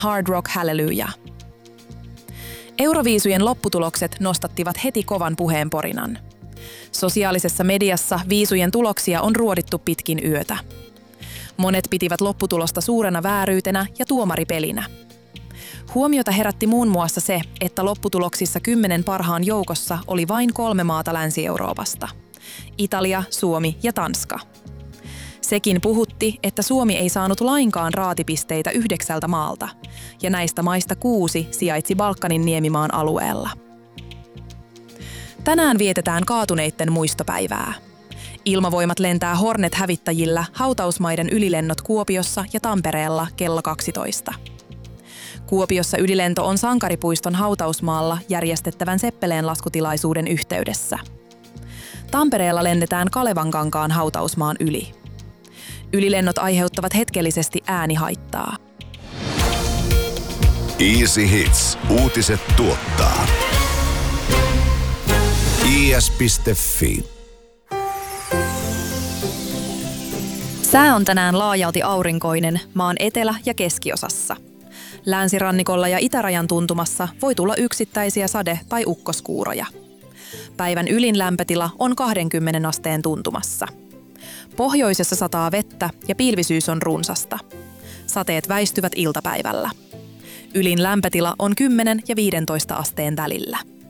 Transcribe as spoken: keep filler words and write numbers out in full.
Hard Rock Hallelujah. Euroviisujen lopputulokset nostattivat heti kovan puheenporinan. Sosiaalisessa mediassa viisujen tuloksia on ruodittu pitkin yötä. Monet pitivät lopputulosta suurena vääryytenä ja tuomaripelinä. Huomiota herätti muun muassa se, että lopputuloksissa kymmenen parhaan joukossa oli vain kolme maata Länsi-Euroopasta. Italia, Suomi ja Tanska. Sekin puhutti, että Suomi ei saanut lainkaan raatipisteitä yhdeksältä maalta, ja näistä maista kuusi sijaitsi Balkanin niemimaan alueella. Tänään vietetään kaatuneitten muistopäivää. Ilmavoimat lentää Hornet-hävittäjillä hautausmaiden ylilennot Kuopiossa ja Tampereella kello kaksitoista. Kuopiossa ylilento on Sankaripuiston hautausmaalla järjestettävän Seppeleen laskutilaisuuden yhteydessä. Tampereella lennetään Kalevankankaan hautausmaan yli. Ylilennot aiheuttavat hetkellisesti äänihaittaa. Easy Hits. Uutiset tuottaa. i s piste f i. Sää on tänään laajalti aurinkoinen maan etelä- ja keskiosassa. Länsirannikolla ja itärajan tuntumassa voi tulla yksittäisiä sade- tai ukkoskuuroja. Päivän ylin lämpötila on kaksikymmentä asteen tuntumassa. Pohjoisessa sataa vettä ja pilvisyys on runsasta. Sateet väistyvät iltapäivällä. Ylin lämpötila on kymmenen ja viisitoista asteen välillä.